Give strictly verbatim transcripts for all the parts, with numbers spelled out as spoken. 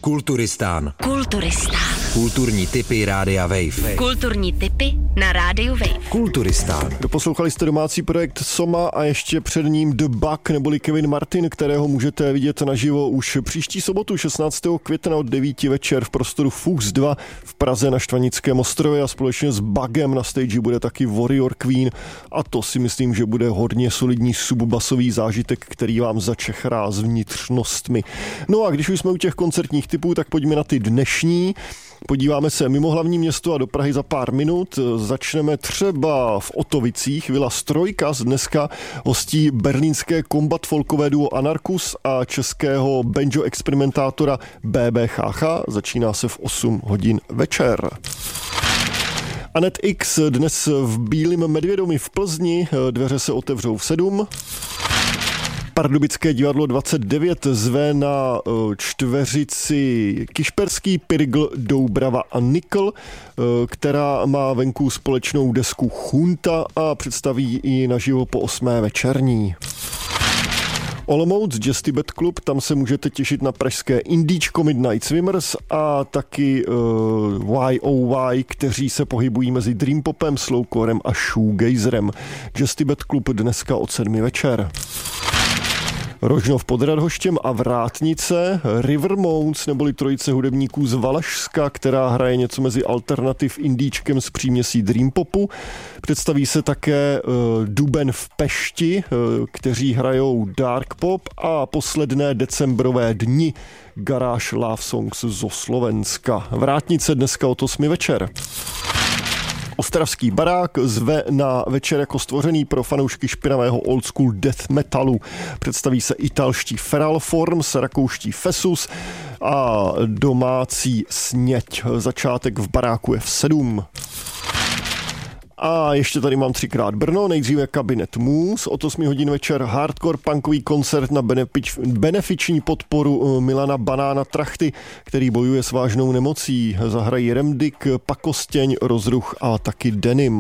Kulturistán. Kulturistán. Kulturní tipy Rádia Wave. Kulturní tipy na Rádiu Wave. Kulturistán. Doposlouchali jste domácí projekt Soma a ještě před ním The Bug neboli Kevin Martin, kterého můžete vidět naživo už příští sobotu šestnáctého května od devíti večer v prostoru Fuchs dva v Praze na Štvanickém ostrově a společně s Bugem na stage bude taky Warrior Queen a to si myslím, že bude hodně solidní subbasový zážitek, který vám začechrá s vnitřnostmi. No a když už jsme u těch koncertních typů, tak pojďme na ty dnešní. Podíváme se mimo hlavní město a do Prahy za pár minut. Začneme třeba v Otovicích. Vila Strojkas dneska hostí berlínské kombat folkové duo Anarchus a českého banjo experimentátora B B H H. Začíná se v osm hodin večer. Anet X dnes v Bílém Medvědomi v Plzni. Dveře se otevřou v sedm. Pardubické divadlo dvacet devět zve na čtveřici Kišperský, Pirgl, Doubrava a Nikl, která má venku společnou desku Chunta a představí i naživo po osmé večerní. Olomouc Jazz Tibet Club, tam se můžete těšit na pražské Indíčko Midnight Swimmers a taky uh, Y O Y, kteří se pohybují mezi Dream Popem, Slowcorem a Shoegazerem. Jazz Tibet Club dneska od sedmi večer. Rožnov pod Radhoštěm a Vrátnice, Rivermounts neboli trojice hudebníků z Valašska, která hraje něco mezi alternativ indíčkem z příměsí Dream Popu. Představí se také uh, Duben v Pešti, uh, kteří hrajou Dark Pop a posledné decembrové dni Garage Love Songs zo Slovenska. Vrátnice dneska od osmi večer. Ostravský barák zve na večer jako stvořený pro fanoušky špinavého old school death metalu. Představí se italští Feral Forms, rakouští Fessus a domácí Sněť. Začátek v baráku je v sedm. A ještě tady mám třikrát Brno, nejdříve Kabinet Mus, od osmi hodin večer hardcore punkový koncert na benefič, benefiční podporu Milana Banána Trachty, který bojuje s vážnou nemocí. Zahrají Remdik, Pakostěň, Rozruch a taky Denim.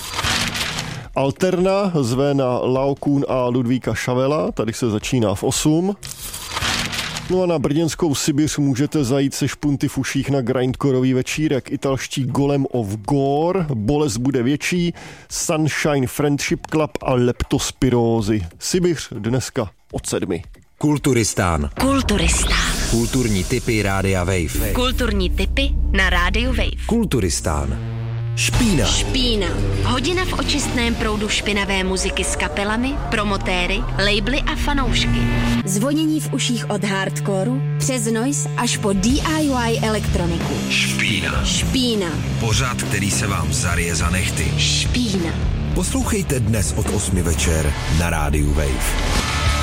Alterna zve na Laokun a Ludvíka Šavela, tady se začíná v osm. No a na brněnskou Sibiř můžete zajít se špunty v uších na grindcoreový večírek. Italští Golem of Gore, Bolest bude větší, Sunshine Friendship Club a Leptospirózy. Sibiř dneska od sedmi. Kulturistán. Kulturistán. Kulturní tipy Rádia Wave. Kulturní tipy na Rádiu Wave. Kulturistán. Špína. Špína. Hodina v očistném proudu špinavé muziky s kapelami, promotéry, labely a fanoušky. Zvonění v uších od hardcoreu přes noise až po D I Y elektroniku. Špína. Špína. Pořad, který se vám zarije za nehty. Špína. Poslouchejte dnes od osmi večer na Rádiu Wave.